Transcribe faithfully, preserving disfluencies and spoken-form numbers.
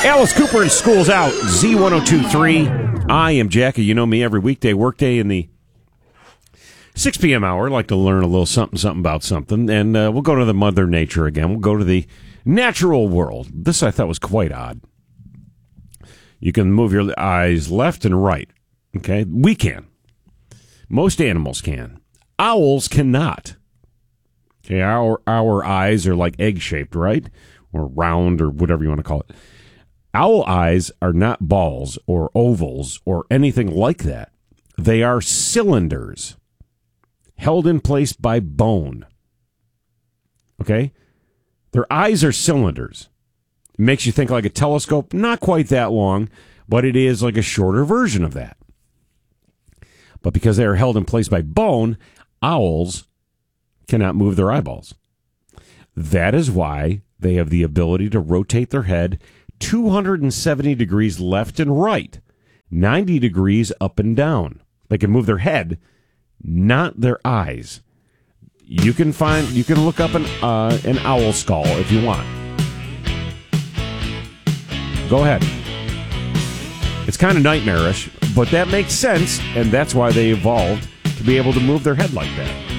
Alice Cooper and School's Out, Z ten twenty-three. I am Jackie. You know me, every weekday workday in the six p.m. hour. I like to learn a little something, something about something. And uh, we'll go to the Mother Nature again. We'll go to the natural world. This I thought was quite odd. You can move your eyes left and right. Okay? We can. Most animals can. Owls cannot. Okay, our, our eyes are like egg-shaped, right? Or round, or whatever you want to call it. Owl eyes are not balls or ovals or anything like that. They are cylinders held in place by bone. Okay? Their eyes are cylinders. It makes you think like a telescope. Not quite that long, but it is like a shorter version of that. But because they are held in place by bone, owls cannot move their eyeballs. That is why they have the ability to rotate their head two hundred seventy degrees left and right, ninety degrees up and down. They can move their head, not their eyes. You can find, you can look up an uh, an owl skull if you want. Go ahead. It's kind of nightmarish, but that makes sense, and that's why they evolved to be able to move their head like that.